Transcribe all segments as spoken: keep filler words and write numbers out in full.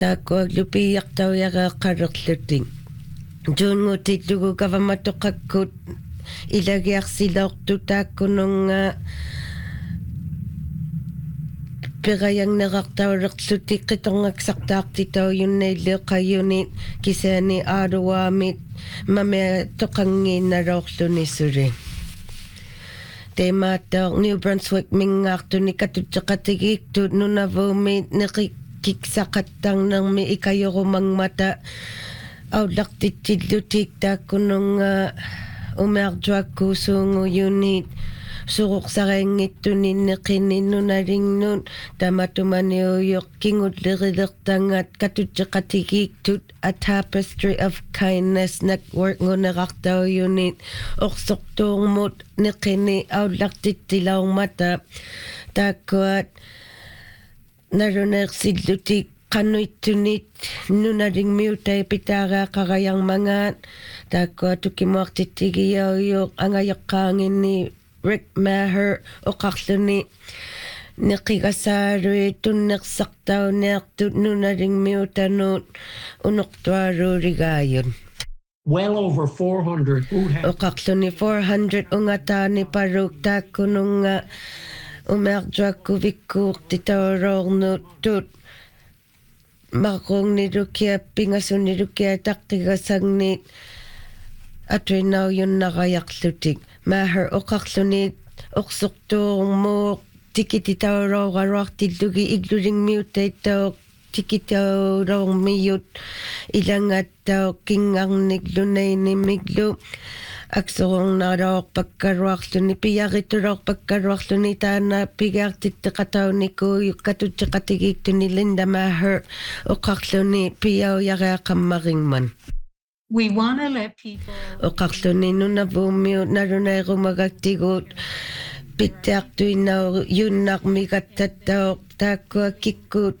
taakkuaglupiyartauyareeqqalerluting tuunngutitlugu kavamatoqakkut ilagiarsiloortu taakkununga Pirayangnерартауlerlutik qitorngaksartaartitaujunnailleeqayyuni kisaani aaluwaamit mamea toqangiinnaloorluni suli Temaataaq New Brunswick mingaartuni katutteqatigiiktut nunavuumit neqikiksaqattarnermi ikajorumangmata aullartittillutik taakkununga umeartuakkuusuunguyunit suruqsarianngittuninneqinninnunalinnun tamatumaniuyuq kingullerillertangat katutteqatigiiktut A Tapestry of Kindness Network ngunerartaujunit orsortuurmut neqini aullartittilaurmata taakkuat naluneersillutik qanuittunit nunalingmiutai pitaareaqarajarmangaat taakkua tukimuartittigiaujuuq angayeqqaanginni Rick Maher oqarluni neqigasaalui tunnersartauneartut nunalingmiutanut unortualuuligaayun well over four hundred food ha- oqarluni four hundred ungataani paruk taakkununga umeartuakkuvikkuuqtitaulornut tut maqungnillukiappingasunillukia taqqigasagnit atuinnaujunnaqayarlutik Maher oqarlunit orsortuurmuuq tikititaulooraruartillugi iglulingmiutaittauq tikitaulormiyut ilangattauq kingarniklunainnimiglu aksorornaaloorpakkaluarluni piyaritulorpakkaluarluni taana pigaartitteqataunikuuyuk katutteqatigiiktuni Linda Maher oqarluni piyaujariaqammaringman We want to let people oqarluni nunavuummiut nalunairumagattigut pitteartuinau yunnarmigattattauq taakkua kikkut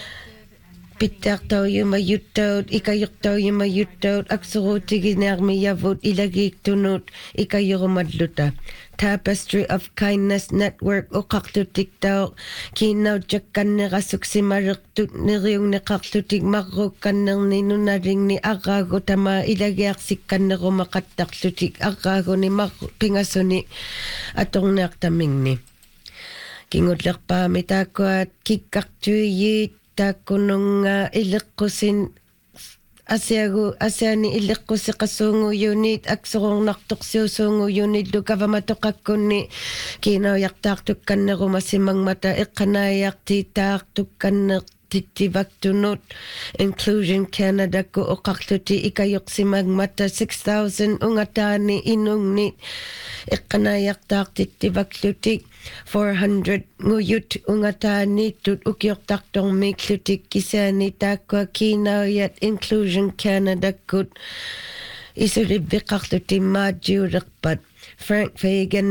pitteartaujumajuttaut ikajortaujumajuttaut aksoruutiginearmiyavut ilagiiktunut ikajorumalluta Tapestry of Kindness Network oqarlutiktaoq kiinnautjakkannerassuksimalertut neriungneqarlutik marrukkannerni nunalingni arraagu tama ilagiarsikkannerumaqattarlutik arraaguni marru pingasuni atorneartamingni kingullerpaami taakkuat kikkartuiyiit taakkununga illeqqusin asiagu asiani illeqqusiqassuunguyunit aksorornartorsiusuunguyunit lukavamatoqakkunni kiinaujartaartukkannerumassimangmata eqqanaajartiitaartukkanner tittivaktunut Inclusion Canada ku oqarluti ikayoqsimagmata six thousand ungataani inungni eqqanaajartaartittivaklutik four hundred nguyut ungataani tut ukiortartormiiklutik kisaani taakkua kiinaujat Inclusion Canada kut isulivviqarluti maajiulerpat Frank Fagan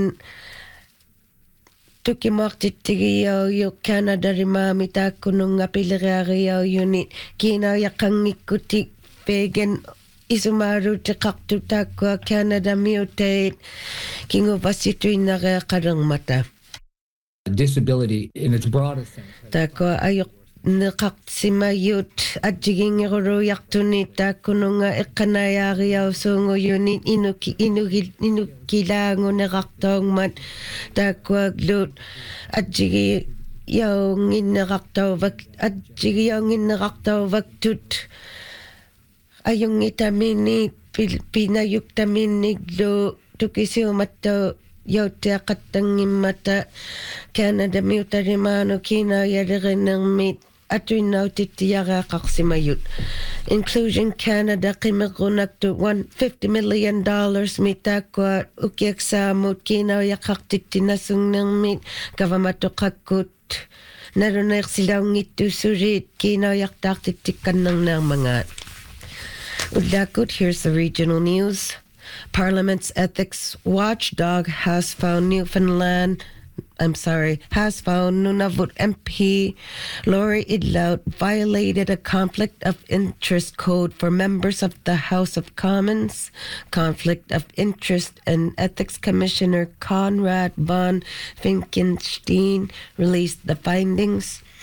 tukimuartittigiaujuk Canada-rimaami taakkununga pileriariaujunit kiinaujaqanngikkutik Fagan isumaaruutiqartu taakkua Canada-miutait kinguvassituinnareaqalermata disability in its broadest sense. Taakkua ayoq neqartsimayut atjigingerulujartuni taakkununga eqqanaajaariausuunguyunit inuki inugil inukilaangunerartaugmat taakkuaglut atjigi yaunginnerartauvak atjigiyaunginnerartauvaktut ayungitamini pinayuktaminiglu tukisiumattau yautiaqattangimmata Canada miutarimaanu kiinaujaleриnermit atuinnautittiaraaqarsimayut Inclusion Canada qimerrunaktu one hundred fifty million dollars mitaakkua ukiaksaamut kiinaujaqartittinasungnermit kavamatoqakkut naluneersilaungittusurit kiinaujartaartittikkannerneermangaat Ullakut, here's the regional news. Parliament's ethics watchdog has found Newfoundland, I'm sorry, has found Nunavut M P Laurie Idlout violated a conflict of interest code for members of the House of Commons. Conflict of interest and ethics commissioner Conrad von Finkenstein released the findings.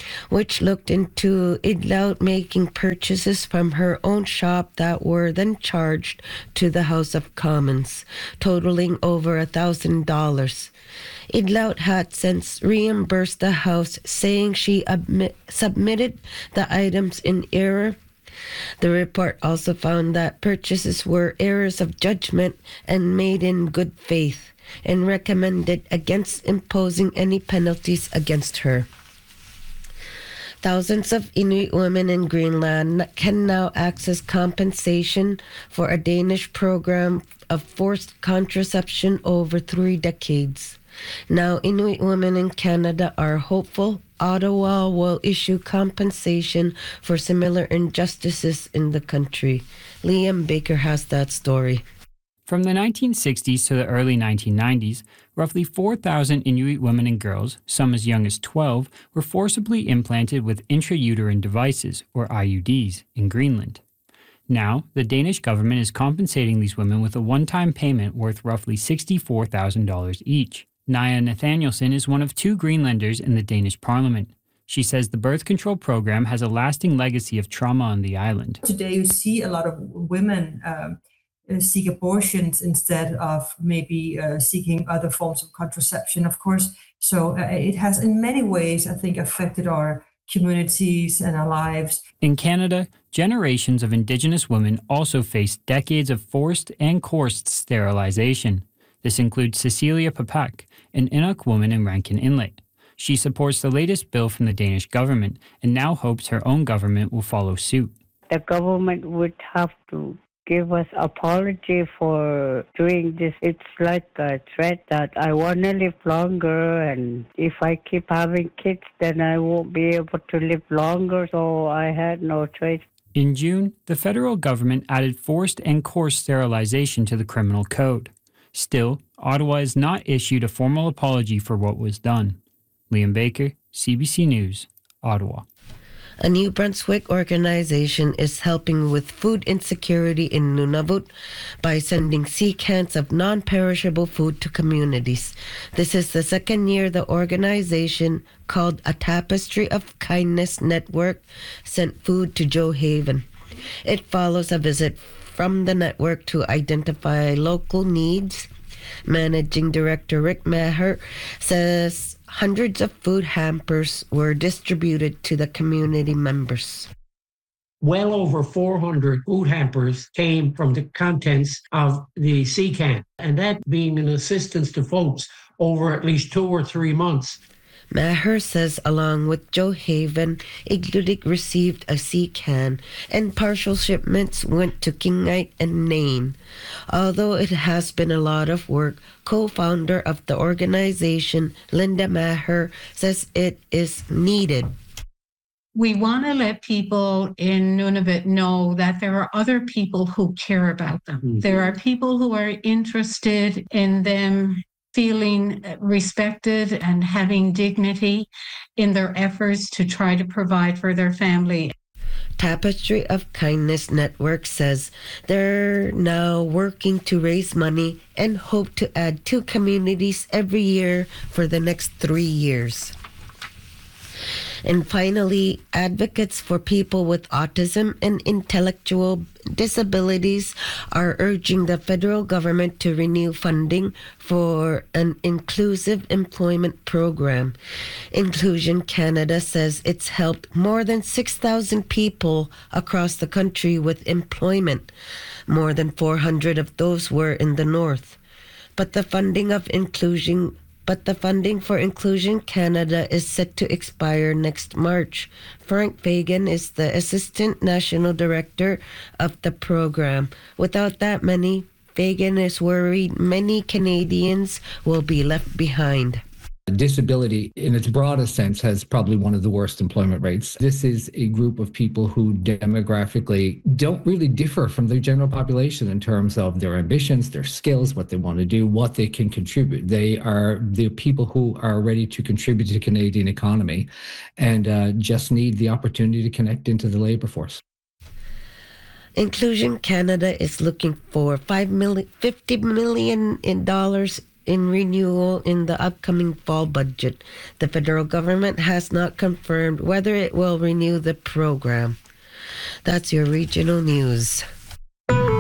which looked into Idlaut making purchases from her own shop that were then charged to the House of Commons, totaling over a thousand dollars. Idlaut had since reimbursed the House, saying she admit, submitted the items in error. The report also found that purchases were errors of judgment and made in good faith, and recommended against imposing any penalties against her. Thousands of Inuit women in Greenland can now access compensation for a Danish program of forced contraception over three decades. Now, Inuit women in Canada are hopeful Ottawa will issue compensation for similar injustices in the country. Liam Baker has that story. From the nineteen sixties to the early nineteen nineties, roughly four thousand Inuit women and girls, some as young as twelve, were forcibly implanted with intrauterine devices, or I U Ds, in Greenland. Now, the Danish government is compensating these women with a one-time payment worth roughly sixty-four thousand dollars each. Naya Nathanielson is one of two Greenlanders in the Danish parliament. She says the birth control program has a lasting legacy of trauma on the island. Today you see a lot of women um, seek abortions instead of maybe uh, seeking other forms of contraception, of course. So uh, it has in many ways, I think, affected our communities and our lives. In Canada, generations of Indigenous women also face decades of forced and coerced sterilization. This includes Cecilia Papak, an Inuk woman in Rankin Inlet. She supports the latest bill from the Danish government and now hopes her own government will follow suit. The government would have to give us apology for doing this. It's like a threat that I want to live longer, and if I keep having kids, then I won't be able to live longer, so I had no choice. In June, the federal government added forced and coerced sterilization to the criminal code. Still, Ottawa has not issued a formal apology for what was done. Liam Baker, C B C News, Ottawa. A New Brunswick organization is helping with food insecurity in Nunavut by sending sea cans of non-perishable food to communities. This is the second year the organization, called A Tapestry of Kindness Network, sent food to Joe Haven. It follows a visit from the network to identify local needs. Managing Director Rick Maher says hundreds of food hampers were distributed to the community members. Well over four hundred food hampers came from the contents of the sea can, and that being an assistance to folks over at least two or three months. Maher says along with Joe Haven, Igloolik received a sea can, and partial shipments went to Kingite and Nain. Although it has been a lot of work, co-founder of the organization, Linda Maher, says it is needed. We want to let people in Nunavut know that there are other people who care about them. Mm-hmm. There are people who are interested in them feeling respected and having dignity in their efforts to try to provide for their family. Tapestry of Kindness Network says they're now working to raise money and hope to add two communities every year for the next three years. And finally, advocates for people with autism and intellectual disabilities are urging the federal government to renew funding for an inclusive employment program. Inclusion Canada says it's helped more than six thousand people across the country with employment. More than four hundred of those were in the north. But the funding of inclusion But the funding for Inclusion Canada is set to expire next March. Frank Fagan is the Assistant National Director of the program. Without that money, Fagan is worried many Canadians will be left behind. Disability, in its broadest sense, has probably one of the worst employment rates. This is a group of people who demographically don't really differ from the general population in terms of their ambitions, their skills, what they want to do, what they can contribute. They are the people who are ready to contribute to the Canadian economy and uh, just need the opportunity to connect into the labor force. Inclusion Canada is looking for five million, fifty million in dollars in renewal in the upcoming fall budget. The federal government has not confirmed whether it will renew the program. That's your regional news.